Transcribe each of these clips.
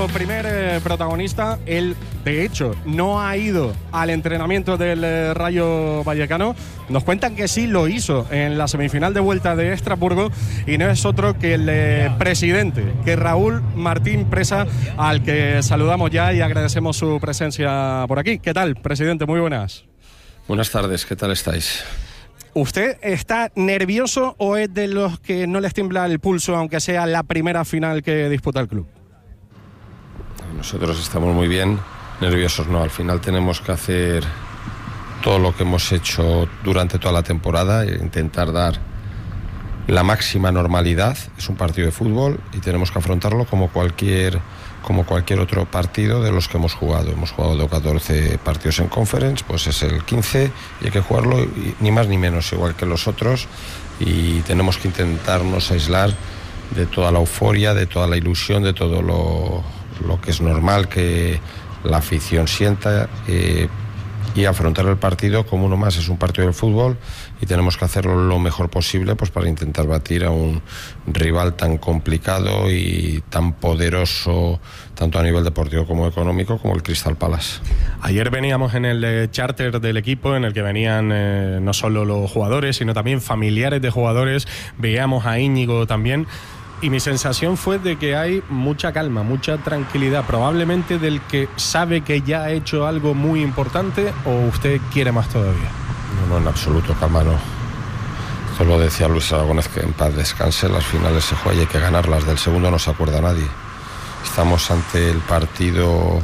nuestro primer protagonista. Él, de hecho, no ha ido al entrenamiento del Rayo Vallecano. Nos cuentan que sí lo hizo en la semifinal de vuelta de Estrasburgo y no es otro que el presidente, que Raúl Martín Presa, al que saludamos ya y agradecemos su presencia por aquí. ¿Qué tal, presidente? Muy buenas. Buenas tardes, ¿qué tal estáis? ¿Usted está nervioso o es de los que no les tiembla el pulso, aunque sea la primera final que disputa el club? Nosotros estamos muy bien, nerviosos no. Al final tenemos que hacer todo lo que hemos hecho durante toda la temporada e intentar dar la máxima normalidad. Es un partido de fútbol y tenemos que afrontarlo como cualquier otro partido de los que hemos jugado. Hemos jugado 14 partidos en Conference, pues es el 15 y hay que jugarlo ni más ni menos, igual que los otros, y tenemos que intentarnos aislar de toda la euforia, de toda la ilusión, de todo lo que es normal que la afición sienta, y afrontar el partido como uno más. Es un partido de fútbol y tenemos que hacerlo lo mejor posible, pues para intentar batir a un rival tan complicado y tan poderoso, tanto a nivel deportivo como económico, como el Crystal Palace. Ayer veníamos en el charter del equipo, en el que venían no solo los jugadores, sino también familiares de jugadores. Veíamos a Íñigo también. Y mi sensación fue de que hay mucha calma, mucha tranquilidad, probablemente del que sabe que ya ha hecho algo muy importante, o usted quiere más todavía. No, en absoluto, calma no. Esto lo decía Luis Aragonés, que en paz descanse. Las finales se juegan y hay que ganarlas. Del segundo no se acuerda nadie. Estamos ante el partido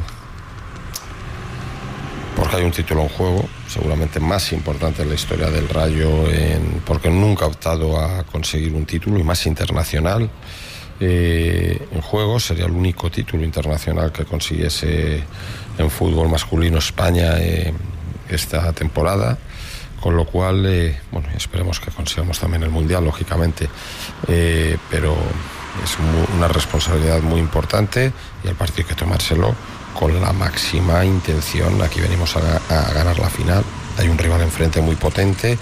porque hay un título en juego, seguramente más importante en la historia del Rayo, porque nunca ha optado a conseguir un título, y más internacional. En juego sería el único título internacional que consiguiese en fútbol masculino España esta temporada, con lo cual esperemos que consigamos también el Mundial, lógicamente, pero es una responsabilidad muy importante y el partido hay que tomárselo con la máxima intención. Aquí venimos a ganar la final. Hay un rival enfrente muy potente